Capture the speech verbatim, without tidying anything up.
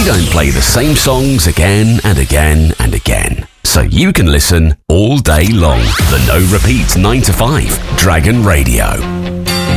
We don't play the same songs again and again and again, so you can listen all day long. The No Repeat nine to five, Dragon Radio.